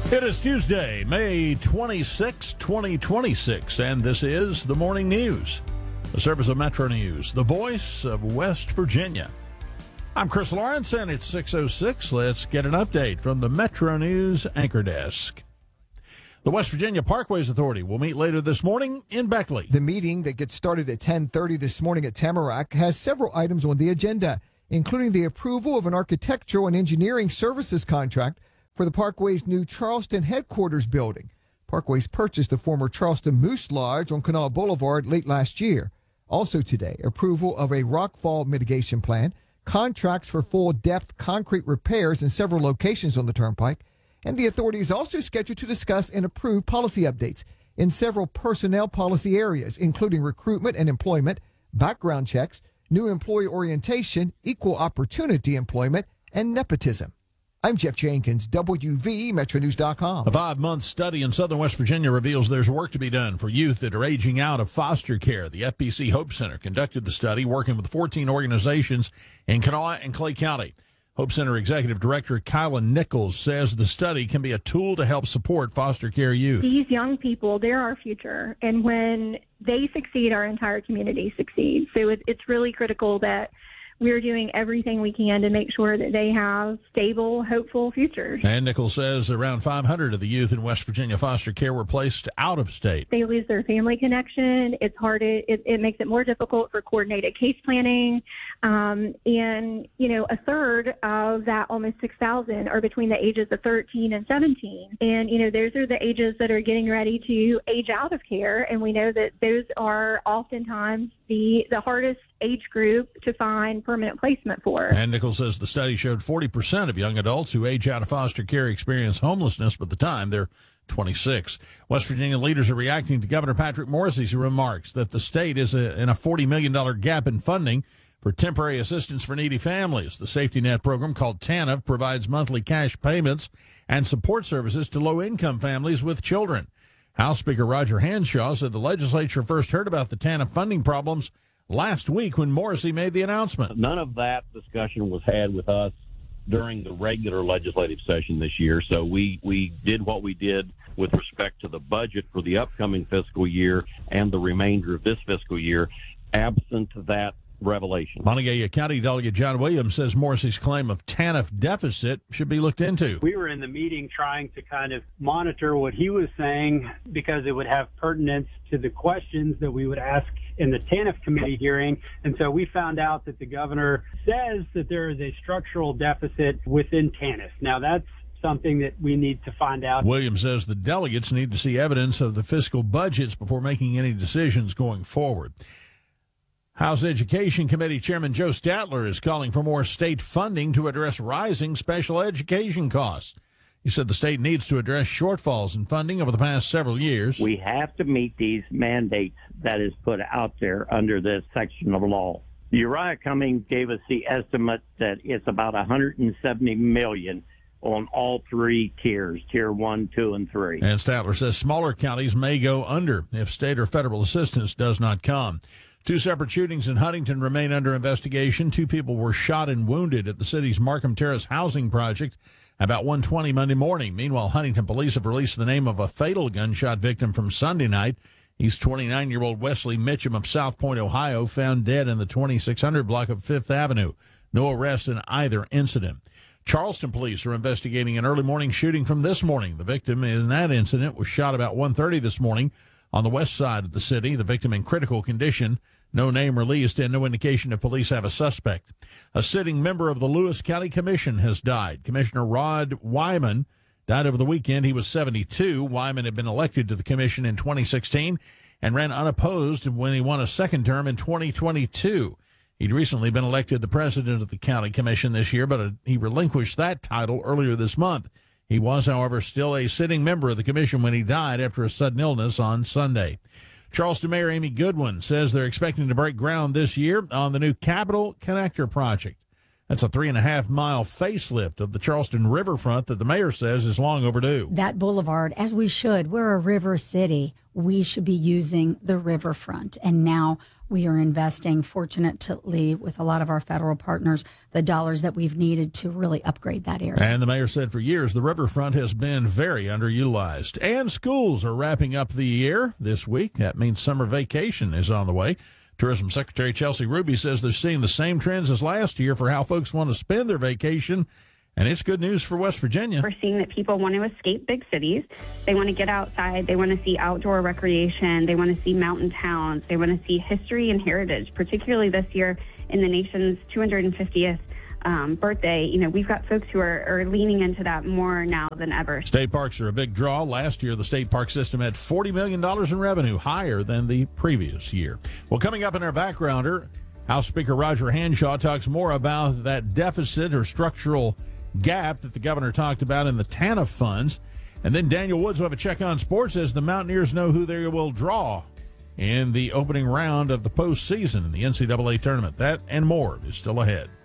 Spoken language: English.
It is Tuesday, May 26, 2026, and this is the Morning News, a service of Metro News, the voice of West Virginia. I'm Chris Lawrence, and it's 6:06. Let's get an update from the Metro News Anchor Desk. The West Virginia Parkways Authority will meet later this morning in Beckley. The meeting that gets started at 10:30 this morning at Tamarack has several items on the agenda, including the approval of an architectural and engineering services contract for the Parkway's new Charleston headquarters building. Parkways purchased the former Charleston Moose Lodge on Canal Boulevard late last year. Also today, approval of a rockfall mitigation plan, contracts for full-depth concrete repairs in several locations on the Turnpike, and the authority is also scheduled to discuss and approve policy updates in several personnel policy areas, including recruitment and employment, background checks, new employee orientation, equal opportunity employment, and nepotism. I'm Jeff Jenkins, WV, MetroNews.com. A 5-month study in southern West Virginia reveals there's work to be done for youth that are aging out of foster care. The FPC Hope Center conducted the study, working with 14 organizations in Kanawha and Clay County. Hope Center Executive Director Kyla Nichols says the study can be a tool to help support foster care youth. These young people, they're our future, and when they succeed, our entire community succeeds. So it's really critical that we're doing everything we can to make sure that they have stable, hopeful futures. And Nichols says around 500 of the youth in West Virginia foster care were placed out of state. They lose their family connection. It's hard. It makes it more difficult for coordinated case planning. And, a third of that, almost 6,000, are between the ages of 13 and 17. And, those are the ages that are getting ready to age out of care. And we know that those are oftentimes the hardest age group to find permanent placement for. And Nichols says the study showed 40% of young adults who age out of foster care experience homelessness by the time they're 26. West Virginia leaders are reacting to Governor Patrick Morrisey's remarks that the state is in a $40 million gap in funding for temporary assistance for needy families. The safety net program, called TANF, provides monthly cash payments and support services to low-income families with children. House Speaker Roger Hanshaw said the legislature first heard about the TANF funding problems last week when Morrisey made the announcement. None of that discussion was had with us during the regular legislative session this year, so we did what we did with respect to the budget for the upcoming fiscal year and the remainder of this fiscal year, absent that revelation. Montague County Delegate John Williams says Morrisey's claim of TANF deficit should be looked into. We were in the meeting trying to kind of monitor what he was saying because it would have pertinence to the questions that we would ask in the TANF committee hearing. And so we found out that the governor says that there is a structural deficit within TANF. Now, that's something that we need to find out. Williams says the delegates need to see evidence of the fiscal budgets before making any decisions going forward. House Education Committee Chairman Joe Statler is calling for more state funding to address rising special education costs. He said the state needs to address shortfalls in funding over the past several years. We have to meet these mandates that is put out there under this section of law. Uriah Cummings gave us the estimate that it's about $170 million on all three tiers, tier 1, 2, and 3. And Statler says smaller counties may go under if state or federal assistance does not come. 2 separate shootings in Huntington remain under investigation. 2 people were shot and wounded at the city's Markham Terrace housing project about 1:20 Monday morning. Meanwhile, Huntington police have released the name of a fatal gunshot victim from Sunday night. He's 29-year-old Wesley Mitchum of South Point, Ohio, found dead in the 2600 block of Fifth Avenue. No arrests in either incident. Charleston police are investigating an early morning shooting from this morning. The victim in that incident was shot about 1:30 this morning on the west side of the city. The victim in critical condition. No name released and no indication if police have a suspect. A sitting member of the Lewis County Commission has died. Commissioner Rod Wyman died over the weekend. He was 72. Wyman had been elected to the commission in 2016 and ran unopposed when he won a second term in 2022. He'd recently been elected the president of the county commission this year, but he relinquished that title earlier this month. He was, however, still a sitting member of the commission when he died after a sudden illness on Sunday. Charleston Mayor Amy Goodwin says they're expecting to break ground this year on the new Capitol Connector project. That's a 3.5-mile facelift of the Charleston riverfront that the mayor says is long overdue. That boulevard, as we should, we're a river city. We should be using the riverfront. And now we are investing, fortunately, with a lot of our federal partners, the dollars that we've needed to really upgrade that area. And the mayor said for years the riverfront has been very underutilized. And schools are wrapping up the year this week. That means summer vacation is on the way. Tourism Secretary Chelsea Ruby says they're seeing the same trends as last year for how folks want to spend their vacation. And it's good news for West Virginia. We're seeing that people want to escape big cities. They want to get outside. They want to see outdoor recreation. They want to see mountain towns. They want to see history and heritage, particularly this year in the nation's 250th birthday. You know, we've got folks who are leaning into that more now than ever. State parks are a big draw. Last year, the state park system had $40 million in revenue, higher than the previous year. Well, coming up in our backgrounder, House Speaker Roger Hanshaw talks more about that deficit or structural gap that the governor talked about in the TANF funds. And then Daniel Woods will have a check on sports as the Mountaineers know who they will draw in the opening round of the postseason in the NCAA tournament. That and more is still ahead.